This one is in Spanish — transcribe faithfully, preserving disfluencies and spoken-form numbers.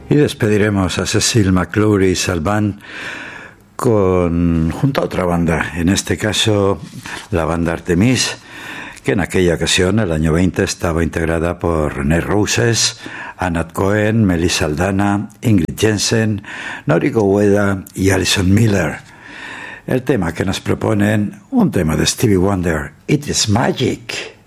Y despediremos a Cecil McClory Salvant con, junto a otra banda, en este caso la banda Artemis, que en aquella ocasión, el año veinte, estaba integrada por René Roses, Anat Cohen, Melissa Aldana, Ingrid Jensen, Noriko Ueda y Alison Miller. El tema que nos proponen, un tema de Stevie Wonder, It is Magic.